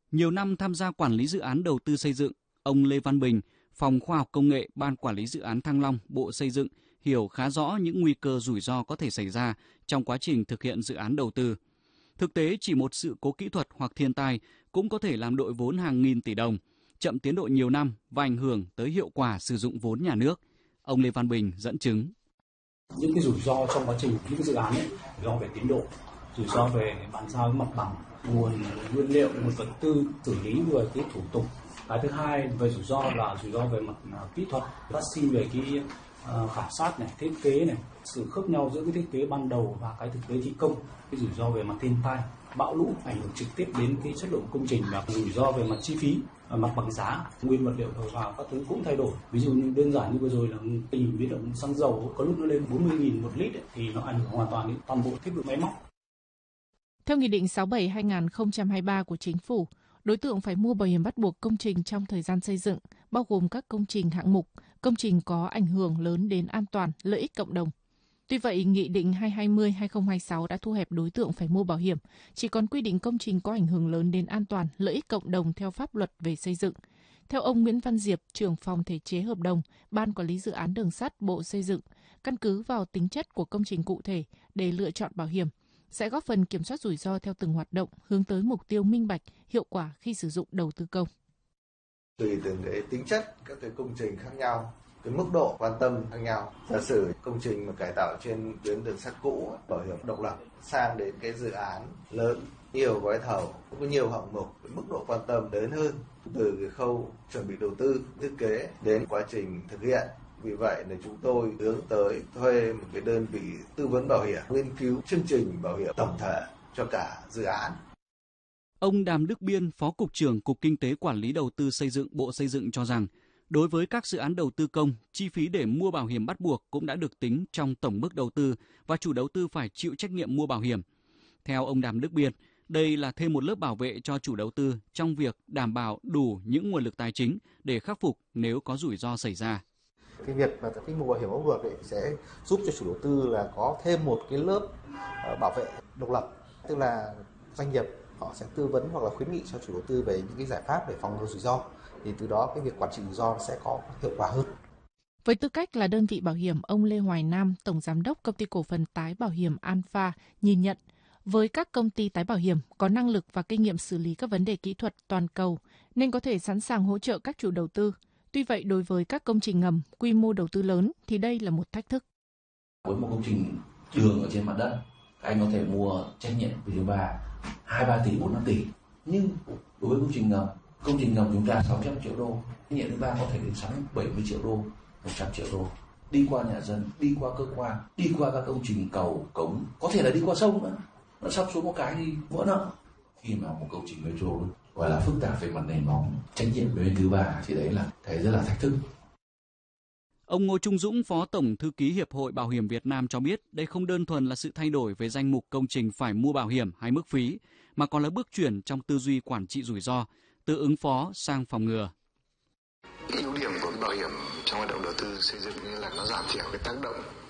Nhiều năm tham gia quản lý dự án đầu tư xây dựng, ông Lê Văn Bình, Phòng Khoa học Công nghệ Ban Quản lý Dự án Thăng Long, Bộ Xây dựng hiểu khá rõ những nguy cơ rủi ro có thể xảy ra trong quá trình thực hiện dự án đầu tư. Thực tế, chỉ một sự cố kỹ thuật hoặc thiên tai cũng có thể làm đội vốn hàng nghìn tỷ đồng, chậm tiến độ nhiều năm và ảnh hưởng tới hiệu quả sử dụng vốn nhà nước. Ông Lê Văn Bình dẫn chứng. Những cái rủi ro trong quá trình những dự án ấy, rủi ro về tiến độ, rủi ro về bàn giao mặt bằng, nguồn nguyên liệu, nguồn vật tư, xử lý về cái thủ tục. Cái thứ hai về rủi ro là rủi ro về mặt kỹ thuật, phát sinh về cái khảo sát này, thiết kế này, sự khớp nhau giữa cái thiết kế ban đầu và cái thực tế thi công, cái rủi ro về mặt thiên tai, bão lũ ảnh hưởng trực tiếp đến cái chất lượng công trình, và rủi ro về mặt chi phí, mặt bằng giá, nguyên vật liệu đầu vào các thứ cũng thay đổi. Ví dụ như đơn giản như vừa rồi là tình biến động xăng dầu có lúc nó lên 40.000 một lít ấy, thì nó ảnh hưởng hoàn toàn đến toàn bộ thiết bị máy móc. Theo Nghị định 67/2023 của Chính phủ, đối tượng phải mua bảo hiểm bắt buộc công trình trong thời gian xây dựng, bao gồm các công trình hạng mục, công trình có ảnh hưởng lớn đến an toàn, lợi ích cộng đồng. Tuy vậy, Nghị định 220/2026 đã thu hẹp đối tượng phải mua bảo hiểm, chỉ còn quy định công trình có ảnh hưởng lớn đến an toàn, lợi ích cộng đồng theo pháp luật về xây dựng. Theo ông Nguyễn Văn Diệp, trưởng phòng thể chế hợp đồng, Ban Quản lý Dự án Đường sắt Bộ Xây dựng, căn cứ vào tính chất của công trình cụ thể để lựa chọn bảo hiểm, sẽ góp phần kiểm soát rủi ro theo từng hoạt động, hướng tới mục tiêu minh bạch, hiệu quả khi sử dụng đầu tư công. Tùy từng cái tính chất các cái công trình khác nhau, cái mức độ quan tâm khác nhau. Giả sử công trình mà cải tạo trên tuyến đường sắt cũ, bảo hiểm độc lập, sang đến cái dự án lớn, nhiều gói thầu, cũng có nhiều hạng mục, mức độ quan tâm lớn hơn, từ cái khâu chuẩn bị đầu tư, thiết kế đến quá trình thực hiện. Vì vậy là chúng tôi hướng tới thuê một cái đơn vị tư vấn bảo hiểm, nghiên cứu chương trình bảo hiểm tổng thể cho cả dự án. Ông Đàm Đức Biên, Phó Cục trưởng Cục Kinh tế Quản lý Đầu tư Xây dựng Bộ Xây dựng cho rằng, đối với các dự án đầu tư công, chi phí để mua bảo hiểm bắt buộc cũng đã được tính trong tổng mức đầu tư và chủ đầu tư phải chịu trách nhiệm mua bảo hiểm. Theo ông Đàm Đức Biên, đây là thêm một lớp bảo vệ cho chủ đầu tư trong việc đảm bảo đủ những nguồn lực tài chính để khắc phục nếu có rủi ro xảy ra. Cái việc mà cái mua bảo hiểm bắt buộc sẽ giúp cho chủ đầu tư là có thêm một cái lớp bảo vệ độc lập, tức là doanh nghiệp họ sẽ tư vấn hoặc là khuyến nghị cho chủ đầu tư về những cái giải pháp để phòng ngừa rủi ro, thì từ đó cái việc quản trị rủi ro sẽ có hiệu quả hơn. Với tư cách là đơn vị bảo hiểm, ông Lê Hoài Nam, Tổng Giám đốc Công ty Cổ phần Tái Bảo hiểm Alpha nhìn nhận, với các công ty tái bảo hiểm có năng lực và kinh nghiệm xử lý các vấn đề kỹ thuật toàn cầu nên có thể sẵn sàng hỗ trợ các chủ đầu tư. Tuy vậy, đối với các công trình ngầm, quy mô đầu tư lớn thì đây là một thách thức. Với một công trình đường ở trên mặt đất, các anh có thể mua trách nhiệm với thứ ba 2-3 tỷ, 4-5 tỷ. Nhưng đối với công trình ngầm chúng ta 600 triệu đô, trách nhiệm thứ ba có thể đến 60-70 triệu đô, 100 triệu đô. Đi qua nhà dân, đi qua cơ quan, đi qua các công trình cầu, cống, có thể là đi qua sông nữa. Nó sắp xuống một cái thì vỡ nợ. Khi mà một công trình metro gọi là phức tạp về mặt nền móng, trách nhiệm với bên thứ ba thì đấy là cái rất là thách thức. Ông Ngô Trung Dũng, Phó Tổng Thư ký Hiệp hội Bảo hiểm Việt Nam cho biết đây không đơn thuần là sự thay đổi về danh mục công trình phải mua bảo hiểm hay mức phí, mà còn là bước chuyển trong tư duy quản trị rủi ro, từ ứng phó sang phòng ngừa. Ưu điểm của bảo hiểm trong hoạt động đầu tư xây dựng là nó giảm thiểu cái tác động